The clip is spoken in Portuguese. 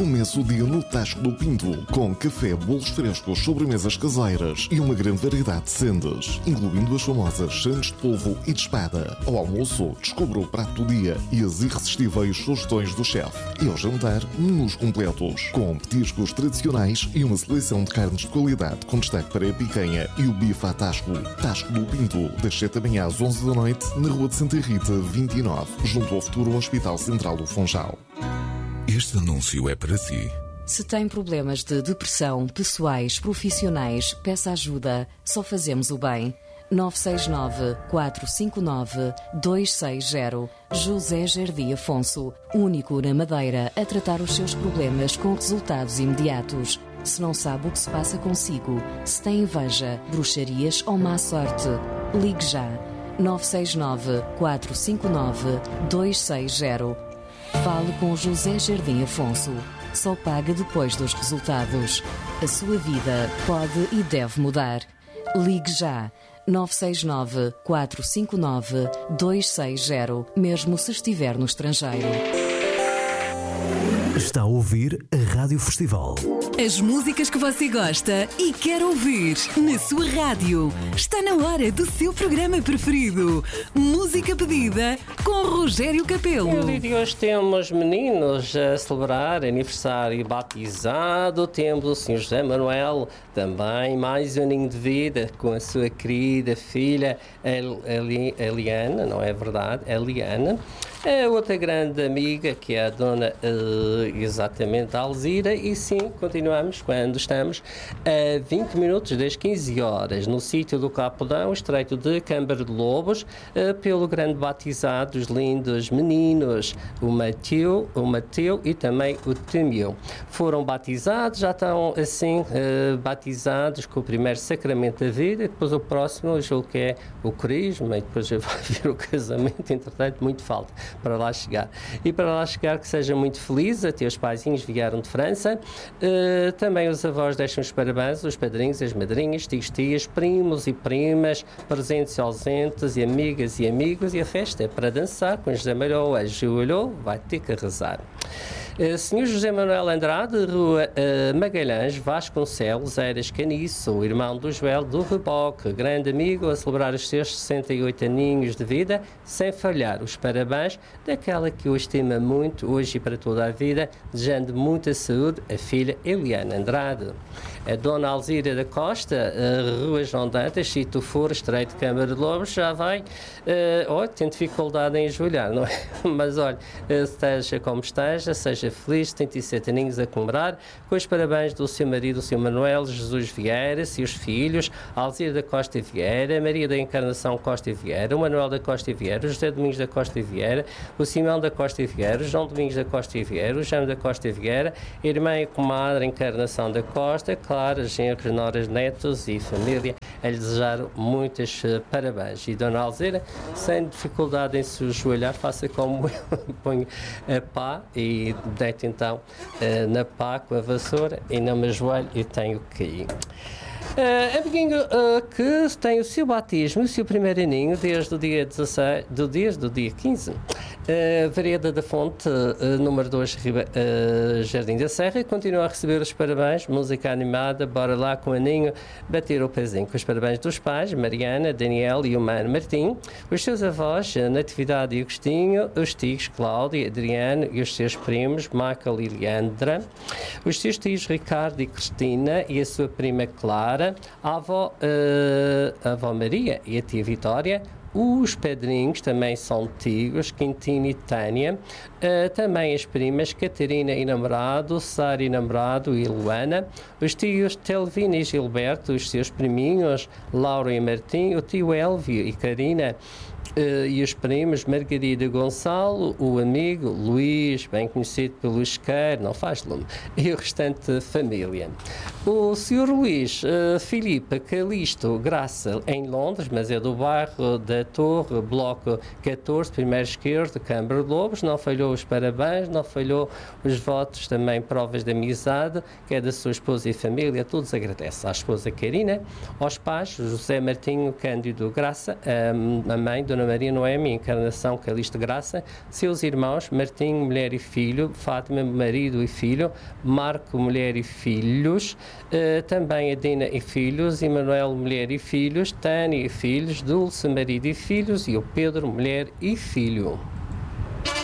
Comece o dia no Tasco do Pinto, com café, bolos frescos, sobremesas caseiras e uma grande variedade de sendas, incluindo as famosas sandes de polvo e de espada. Ao almoço, descubra o prato do dia e as irresistíveis sugestões do chefe. E ao jantar, menus completos, com petiscos tradicionais e uma seleção de carnes de qualidade, com destaque para a picanha e o bife à Tasco. Tasco do Pinto, das 7 da manhã às 11 da noite, na Rua de Santa Rita, 29, junto ao futuro Hospital Central do Funchal. Este anúncio é para si. Se tem problemas de depressão, pessoais, profissionais, peça ajuda. Só fazemos o bem. 969-459-260. José Jardim Afonso, único na Madeira a tratar os seus problemas com resultados imediatos. Se não sabe o que se passa consigo, se tem inveja, bruxarias ou má sorte, ligue já. 969-459-260. Fale com José Jardim Afonso. Só paga depois dos resultados. A sua vida pode e deve mudar. Ligue já. 969-459-260, mesmo se estiver no estrangeiro. Está a ouvir a Rádio Festival. As músicas que você gosta e quer ouvir na sua rádio. Está na hora do seu programa preferido. Música pedida com Rogério Capelo. No dia de hoje temos meninos a celebrar aniversário e batizado. Temos o Sr. José Manuel, também mais um aninho de vida com a sua querida filha Eliana, não é verdade? Eliana. A outra grande amiga, que é a dona exatamente Alzira, e sim, continuamos quando estamos a 20 minutos das 15 horas, no sítio do Capodão, estreito de Câmara de Lobos, pelo grande batizado dos lindos meninos, o Mateu e também o Temeu. Foram batizados, já estão assim batizados com o primeiro sacramento da vida, e depois o próximo, eu julgo que é o crisma, e depois vai vir o casamento, entretanto, muito falta para lá chegar. E para lá chegar, que seja muito feliz, até os paizinhos vieram de França, também os avós deixam os parabéns, os padrinhos, as madrinhas, tios, tias, primos e primas, presentes e ausentes, e amigas e amigos, e a festa é para dançar, com José Manuel ajoelhou, vai ter que rezar. Sr. José Manuel Andrade, Rua Magalhães, Vasconcelos, Eiras Caniço, o irmão do Joel do Reboque, grande amigo, a celebrar os seus 68 aninhos de vida, sem falhar os parabéns daquela que o estima muito, hoje e para toda a vida, desejando muita saúde, a filha Eliana Andrade. A dona Alzira da Costa, Rua João Dantas, Sítio Foro, Estreito de Câmara de Lobos, já vai, tem dificuldade em ajoelhar, não é? Mas olha, esteja como esteja, seja feliz, 77 aninhos a comemorar, com os parabéns do seu marido, o Sr. Manuel Jesus Vieira, seus filhos, Alzira da Costa Vieira, Maria da Encarnação Costa Vieira, o Manuel da Costa Vieira, o José Domingos da Costa Vieira, o Simão da Costa Vieira, o João Domingos da Costa Vieira, o Jaime da Costa Vieira, irmã e comadre Encarnação da Costa, claro, genros, noras, netos e família, a lhe desejar muitos parabéns. E Dona Alzira, sem dificuldade em se ajoelhar, faça como eu, ponho a pá e deito então na pá com a vassoura e não me ajoelho e tenho que ir. Amiguinho que tem o seu batismo, o seu primeiro aninho desde o dia 16, desde o dia 15, Vereda da Fonte, número 2, Jardim da Serra, continua a receber os parabéns, música animada, bora lá com o aninho, bater o pezinho, com os parabéns dos pais, Mariana, Daniel e o Mano Martim, os seus avós, Natividade e Agostinho, os tios, Cláudia, Adriano e os seus primos, Michael e Leandra, os seus tios, Ricardo e Cristina e a sua prima Clara, a avó Maria e a tia Vitória, os padrinhos também são tios, Quintino e Tânia, também as primas Catarina e namorado, Sara e namorado e Luana, os tios Telvina e Gilberto, os seus priminhos Laura e Martim, o tio Elvio e Karina, e os primos Margarida Gonçalo, o amigo Luís, bem conhecido pelo Isqueiro, não faz lume, e o restante família. O Sr. Luís Filipe Calisto Graça, em Londres, mas é do bairro da Torre, Bloco 14, primeiro esquerdo, Câmara de Lobos, não falhou os parabéns, não falhou os votos, também provas de amizade, que é da sua esposa e família, todos agradecem. À esposa Karina, aos pais, José Martinho Cândido Graça, a mãe, Dona Maria Noemi Encarnação Calixto Graça, seus irmãos, Martinho, mulher e filho, Fátima, marido e filho, Marco, mulher e filhos, também a Dina e filhos, Emanuel, mulher e filhos, Tânia e filhos, Dulce, marido e filhos, e o Pedro, mulher e filho.